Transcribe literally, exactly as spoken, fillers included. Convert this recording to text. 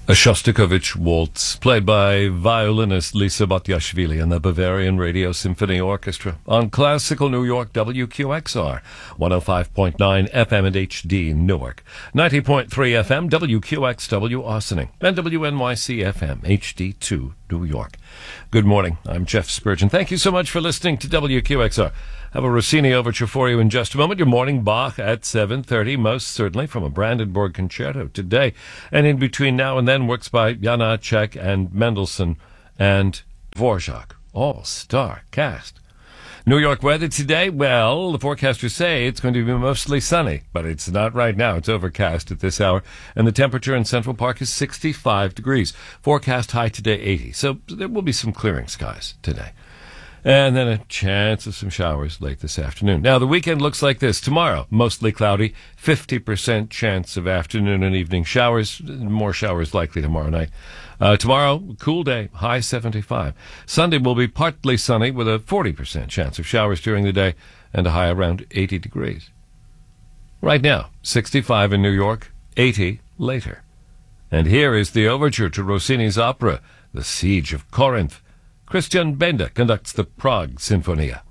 A Shostakovich waltz, played by violinist Lisa Batyashvili and the Bavarian Radio Symphony Orchestra on Classical New York W Q X R, one oh five point nine F M and H D Newark, ninety point three F M W Q X W Austining, and W N Y C F M H D two New York. Good morning, I'm Jeff Spurgeon. Thank you so much for listening to W Q X R. I have a Rossini overture for you in just a moment. Your morning Bach at seven thirty, most certainly from a Brandenburg concerto today. And in between now and then, works by Janáček and Mendelssohn and Dvorak. All-star cast. New York weather today, well, the forecasters say it's going to be mostly sunny, but it's not right now. It's overcast at this hour, and the temperature in Central Park is sixty-five degrees. Forecast high today, eighty. So there will be some clearing skies today. And then a chance of some showers late this afternoon. Now, the weekend looks like this. Tomorrow, mostly cloudy, fifty percent chance of afternoon and evening showers. More showers likely tomorrow night. Uh, tomorrow, cool day, high seventy-five. Sunday will be partly sunny with a forty percent chance of showers during the day and a high around eighty degrees. Right now, sixty-five in New York, eighty later. And here is the overture to Rossini's opera, The Siege of Corinth. Christian Benda conducts the Prague Sinfonia.